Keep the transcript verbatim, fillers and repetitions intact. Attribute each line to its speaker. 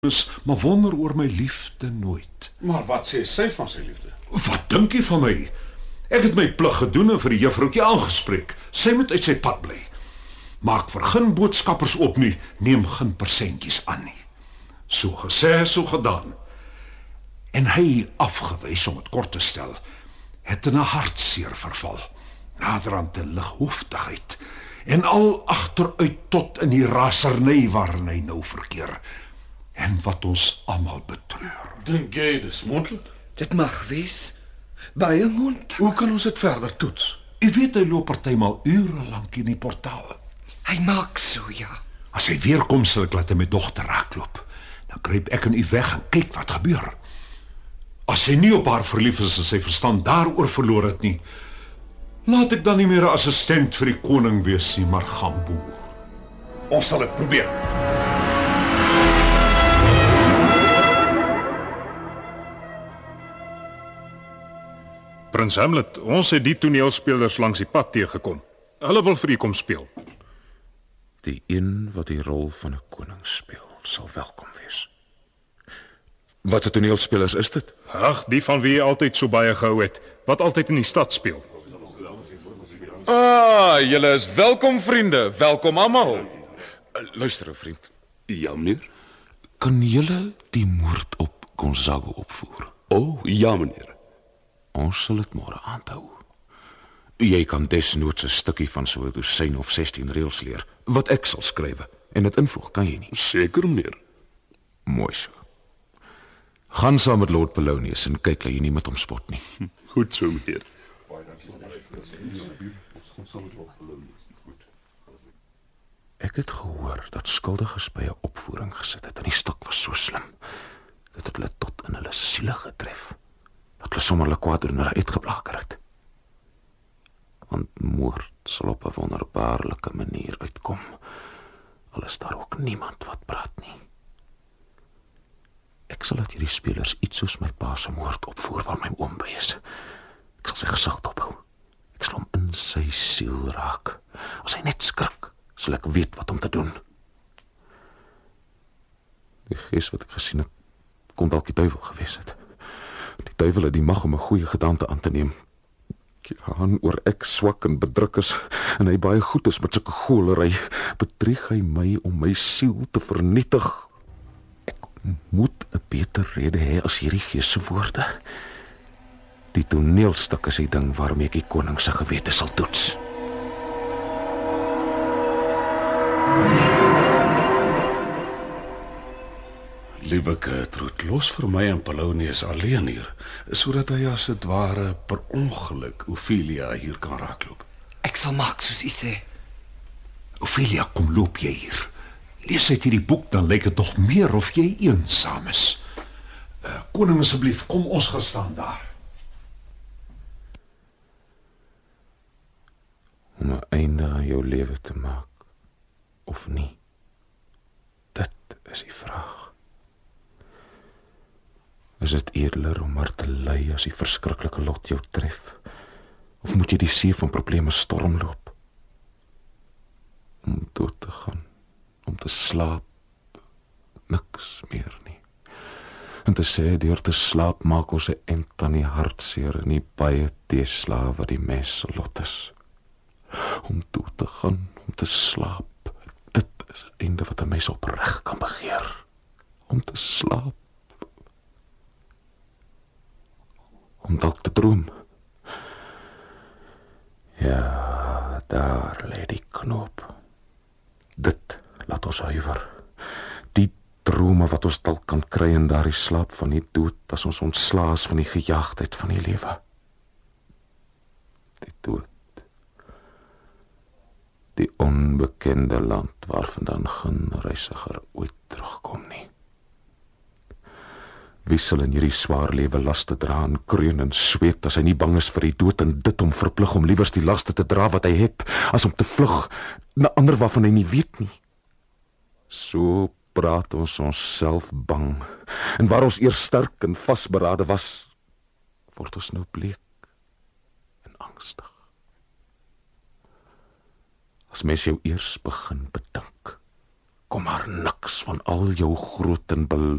Speaker 1: is, maar wonder oor my liefde nooit.
Speaker 2: Maar wat sê sy van sy liefde?
Speaker 1: Wat dink jy van my? Ek het my plig gedoen en vir die juffroukie aangespreek. Sy moet uit sy pad bly. Maak vir geen boodskappers op nie, neem geen persentjies aan nie. So gesê, so gedaan. En hy, afgewys om het kort te stel, het in 'n hartseer verval, naderhand te lighoofdigheid, en al agteruit tot in die raserny waarin hy nou verkeer, en wat ons almal betreur.
Speaker 2: Dink jy dis moontlik?
Speaker 3: Dit mag wees. Baie mond.
Speaker 2: Hoe kan ons dit verder toets?
Speaker 1: U weet hy loop partymal ure lank in die portaal.
Speaker 3: Hy maak so, ja.
Speaker 1: As hy weer kom, sal ek laat hy my dogter raakloop. Dan kruip ek in u weg en kyk wat gebeur. As hy nie op haar verlief is en sy verstand daaroor verloor het nie, laat ek dan nie meer 'n assistent vir die koning wees nie, maar gaan boer.
Speaker 2: Ons sal dit probeer.
Speaker 4: Prins Hamlet, ons het die toneelspelers langs die pad teëgekom. Hulle wil vir u kom speel.
Speaker 5: Die een wat die rol van 'n koning speel, sal welkom wees. Wat 'n toneelspelers is dit?
Speaker 4: Ag, die van wie jy altyd so baie gehou het, wat altyd in die stad speel.
Speaker 5: Ah, julle is welkom vriende, welkom almal. Uh, luister ou vriend.
Speaker 6: Ja, meneer.
Speaker 5: Kan julle die moord op Gonzago opvoer?
Speaker 6: O, oh, ja, meneer.
Speaker 5: Ons sal dit môre aanhou. Jy kan desnoods 'n stukkie van so 'n dosyn of sestien reëls leer, wat ek sal skrywe, en dit invoeg, kan jy nie?
Speaker 6: Seker, meneer.
Speaker 5: Mooi so. Gaan saam met Lord Polonius en kyk dat jy nie met hom spot nie.
Speaker 6: Goed so, meneer.
Speaker 5: Ek het gehoor dat skuldiges by 'n opvoering gesit het en die stuk was so slim. Dit het hulle tot in hulle siele getref. Dat hulle sommer hulle kwaaddoener uitgeblaker het. Want moord sal op 'n wonderbaarlike manier uitkom. Al is daar ook niemand wat praat nie. Ek sal laat hierdie spelers iets soos my pa se moord opvoer waar my oom by is. Ek sal sy gesig dophou. Ek sal hom in sy siel raak. As hy net skrik, sal ek weet wat om te doen. Die gees wat ek gesien het, kon dalk die duiwel gewees het. Die duiwel het die mag om 'n goeie gedagte aan te neem. Ja, oor ek swak en bedruk is, en hy baie goed is met sulke goolery, bedrieg hy my om my siel te vernietig. Ek moet 'n beter rede hê as hierdie gees se woorde. Die toneelstuk is die ding waarmee ek die koning se gewete sal toets.
Speaker 2: Liewe Gertrude, los vir my en Polonius alleen hier, sodat hy as dit ware per ongeluk Ophelia hier kan raakloop.
Speaker 3: Ek sal maak soos u sê.
Speaker 1: Ophelia, kom loop jy hier. Lees uit hierdie boek, dan lyk dit nog meer of jy eensaam is. Uh, koning, asseblief, kom ons gestaan daar.
Speaker 5: Om 'n einde aan jou lewe te maak, of nie? Dit is die vraag. Is dit eerder om maar te ly as die verskriklike lot jou tref? Of moet jy die see van probleme stormloop? Om dood te gaan, om te slaap, niks meer nie. En te sê, deur te slaap maak ons 'n end aan die hartseer en die baie teeslae wat die mens se lot is. Om dood te gaan, om te slaap, dit is 'n einde wat 'n mens opreg kan begeer. Om te slaap. Om dalk te droom. Ja, daar lê die knoop. Dit laat ons huiwer. Die drome wat ons dalk kan kry in daardie slaap van die dood, as ons ontslae is van die gejaagdheid van die lewe. Die dood. Die onbekende land waarvandaan geen reisiger ooit terugkom nie. Wie sal in hierdie swaar lewe laste dra en kreun en sweet as hy nie bang is vir die dood en dit hom verplig om liewers die laste te dra wat hy het, as om te vlug na ander waarvan hy nie weet nie. So praat ons onsself bang, en waar ons eers sterk en vasberade was, word ons nou bleek en angstig. As mens jou eers begin bedink, kom maar niks van al jou groot en bel